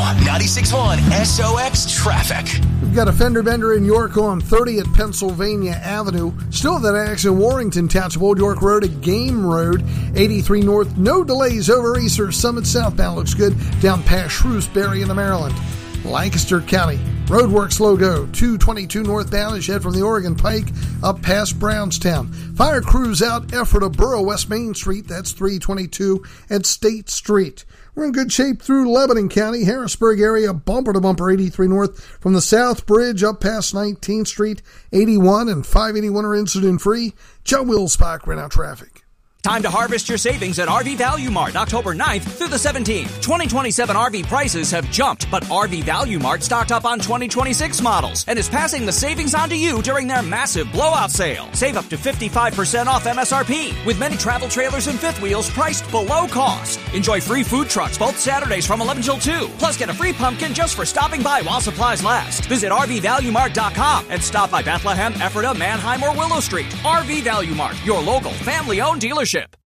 96.1 SOX traffic. We've got a fender bender in York on 30 at Pennsylvania Avenue. Still that accident in Warrington Township, Old York Road at Game Road. 83 North, no delays over Easter. Summit southbound looks good down past Shrewsbury into Maryland. Lancaster County, roadworks low go. 222 northbound as you head from the Oregon Pike up past Brownstown. Fire crews out Ephrata Borough West Main Street. That's 322 at State Street. We're in good shape through Lebanon County, Harrisburg area, bumper to bumper 83 north from the South Bridge up past 19th Street. 81 and 581 are incident free. Joe Wilsbach ran out traffic. Time to harvest your savings at RV Value Mart, October 9th through the 17th. 2027 RV prices have jumped, but RV Value Mart stocked up on 2026 models and is passing the savings on to you during their massive blowout sale. Save up to 55% off MSRP, with many travel trailers and fifth wheels priced below cost. Enjoy free food trucks both Saturdays from 11 till 2. Plus, get a free pumpkin just for stopping by while supplies last. Visit RVValueMart.com and stop by Bethlehem, Ephrata, Manheim, or Willow Street. RV Value Mart, your local family-owned dealership.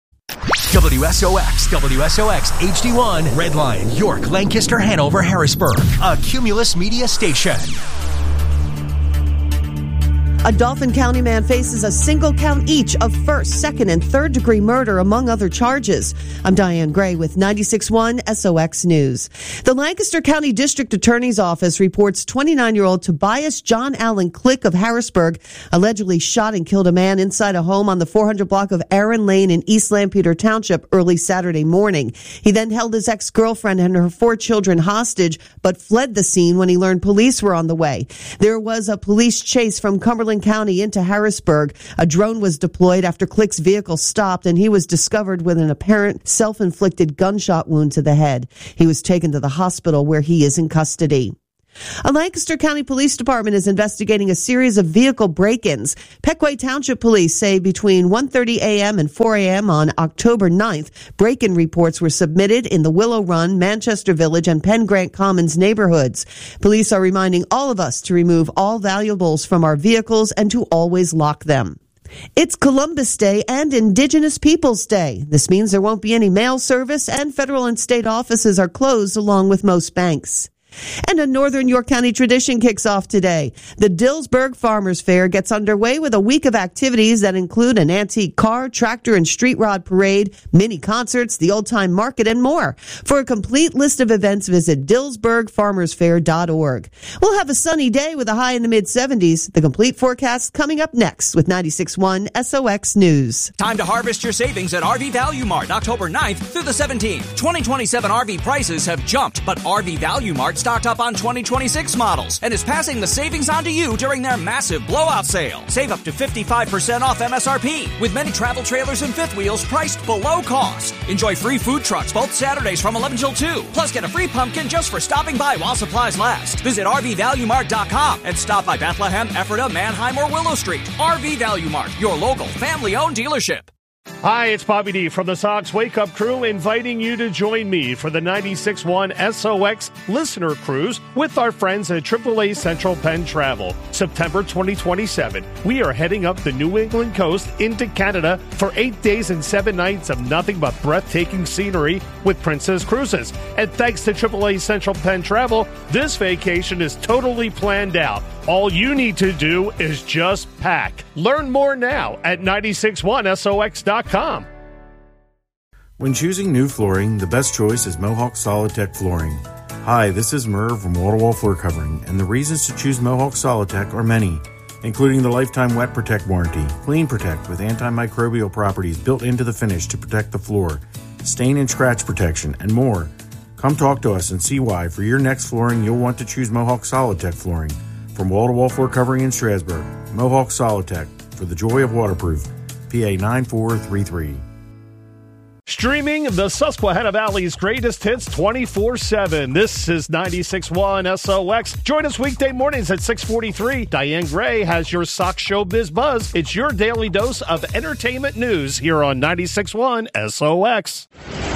WSOX HD1, Redline, York, Lancaster, Hanover, Harrisburg. A Cumulus Media station. A Dauphin County man faces a single count each of first, second, and third degree murder, among other charges. I'm Diane Gray with 96.1 SOX News. The Lancaster County District Attorney's Office reports 29-year-old Tobias John Allen Click of Harrisburg allegedly shot and killed a man inside a home on the 400 block of Aaron Lane in East Lampeter Township early Saturday morning. He then held his ex-girlfriend and her 4 children hostage, but fled the scene when he learned police were on the way. There was a police chase from Cumberland County into Harrisburg. A drone was deployed after Click's vehicle stopped, and he was discovered with an apparent self-inflicted gunshot wound to the head. He was taken to the hospital where he is in custody. A Lancaster County Police Department is investigating a series of vehicle break-ins. Pequay Township Police say between 1:30 a.m. and 4 a.m. on October 9th, break-in reports were submitted in the Willow Run, Manchester Village, and Penn Grant Commons neighborhoods. Police are reminding all of us to remove all valuables from our vehicles and to always lock them. It's Columbus Day and Indigenous Peoples Day. This means there won't be any mail service, and federal and state offices are closed along with most banks. And a Northern York County tradition kicks off today. The Dillsburg Farmers Fair gets underway with a week of activities that include an antique car, tractor, and street rod parade, mini concerts, the old-time market, and more. For a complete list of events, visit dillsburgfarmersfair.org. We'll have a sunny day with a high in the mid-70s. The complete forecast coming up next with 96.1 SOX News. Time to harvest your savings at RV Value Mart, October 9th through the 17th. 2027 RV prices have jumped, but RV Value Mart stocked up on 2026 models and is passing the savings on to you during their massive blowout sale. Save up to 55% off MSRP, with many travel trailers and fifth wheels priced below cost. Enjoy free food trucks both Saturdays from 11 till 2. Plus, get a free pumpkin just for stopping by while supplies last. Visit RVValueMart.com and stop by Bethlehem, Ephrata, Manheim, or Willow Street. RV Value Mart, your local family-owned dealership. Hi, it's Bobby D from the Sox Wake Up Crew, inviting you to join me for the 96.1 SOX Listener Cruise with our friends at AAA Central Penn Travel. September 2027, we are heading up the New England coast into Canada for 8 days and 7 nights of nothing but breathtaking scenery with Princess Cruises. And thanks to AAA Central Penn Travel, this vacation is totally planned out. All you need to do is just pack. Learn more now at 961SOX.com. When choosing new flooring, the best choice is Mohawk Solidtech Flooring. Hi, this is Merv from Wall-to-Wall Floor Covering, and the reasons to choose Mohawk Solidtech are many, including the lifetime Wet Protect warranty, Clean Protect with antimicrobial properties built into the finish to protect the floor, stain and scratch protection, and more. Come talk to us and see why for your next flooring you'll want to choose Mohawk Solidtech Flooring. From Wall-to-Wall Floor Covering in Strasburg, Mohawk Solidtech, for the joy of waterproof. PA 9433. Streaming the Susquehanna Valley's greatest hits 24/7. This is 96.1 SOX. Join us weekday mornings at 6:43. Diane Gray has your Sox Showbiz Buzz. It's your daily dose of entertainment news here on 96.1 SOX.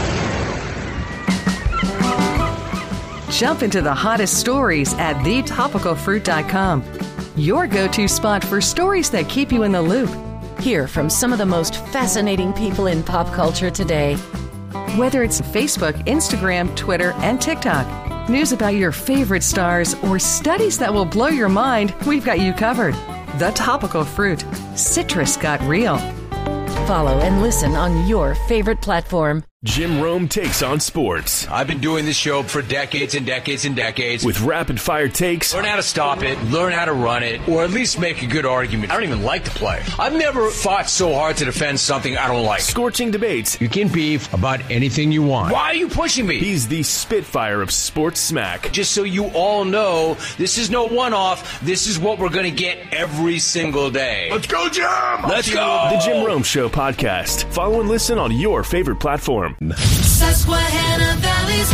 Jump into the hottest stories at thetopicalfruit.com. Your go-to spot for stories that keep you in the loop. Hear from some of the most fascinating people in pop culture today. Whether it's Facebook, Instagram, Twitter, and TikTok, news about your favorite stars, or studies that will blow your mind, we've got you covered. The Topical Fruit. Citrus got real. Follow and listen on your favorite platform. Jim Rome takes on sports. I've been doing this show for decades and decades and decades. With rapid-fire takes. Learn how to stop it, learn how to run it, or at least make a good argument. I don't even like to play. I've never fought so hard to defend something I don't like. Scorching debates. You can beef about anything you want. Why are you pushing me? He's the Spitfire of sports smack. Just so you all know, this is no one-off. This is what we're going to get every single day. Let's go, Jim! Let's go! The Jim Rome Show podcast. Follow and listen on your favorite platform. Susquehanna Valley's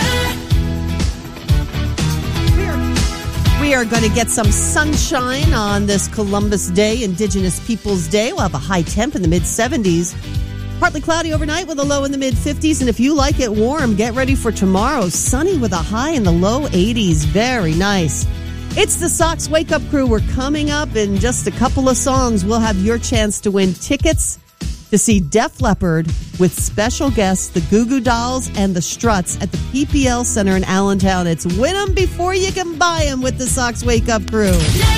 weather. We are going to get some sunshine on this Columbus Day, Indigenous Peoples Day. We'll have a high temp in the mid-70s. Partly cloudy overnight with a low in the mid-50s. And if you like it warm, get ready for tomorrow. Sunny with a high in the low 80s. Very nice. It's the Sox Wake Up Crew. We're coming up in just a couple of songs. We'll have your chance to win tickets to see Def Leppard with special guests, the Goo Goo Dolls and the Struts at the PPL Center in Allentown. It's win them before you can buy them with the Sox Wake Up Crew.